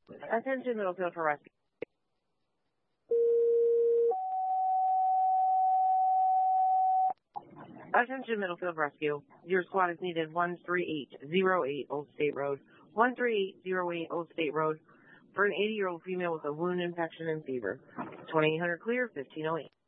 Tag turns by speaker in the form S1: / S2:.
S1: Attention Middlefield for rescue. Attention Middlefield Rescue. Your squad is needed 13808 Old State Road. 13808 Old State Road for an 80-year-old female with a wound infection and fever. 2800 clear, 1508.